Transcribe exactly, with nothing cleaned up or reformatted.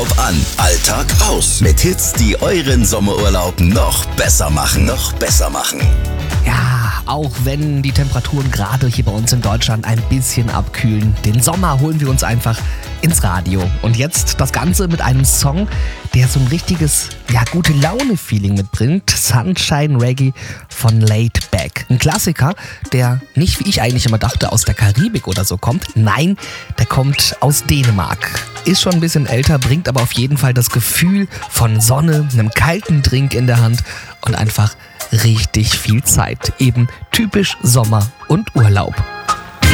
Urlaub an, Alltag aus. Mit Hits, die euren Sommerurlaub noch besser machen. Noch besser machen. Ja, auch wenn die Temperaturen gerade hier bei uns in Deutschland ein bisschen abkühlen, den Sommer holen wir uns einfach ins Radio. Und jetzt das Ganze mit einem Song, der so ein richtiges, ja, gute Laune-Feeling mitbringt. Sunshine Reggae von Laid Back. Ein Klassiker, der nicht, wie ich eigentlich immer dachte, aus der Karibik oder so kommt. Nein, der kommt aus Dänemark. Ist schon ein bisschen älter, bringt aber auf jeden Fall das Gefühl von Sonne, einem kalten Drink in der Hand und einfach richtig viel Zeit. Eben typisch Sommer und Urlaub.